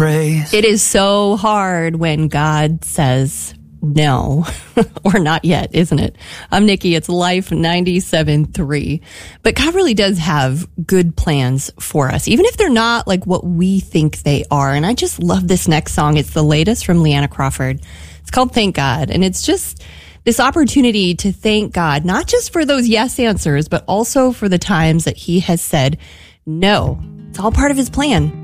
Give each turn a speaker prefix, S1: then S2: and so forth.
S1: It is so hard when God says no, or not yet, isn't it? I'm Nikki. It's Life 97.3. But God really does have good plans for us, even if they're not like what we think they are. And I just love this next song. It's the latest from Leanna Crawford. It's called Thank God. And it's just this opportunity to thank God, not just for those yes answers, but also for the times that he has said no. It's all part of his plan.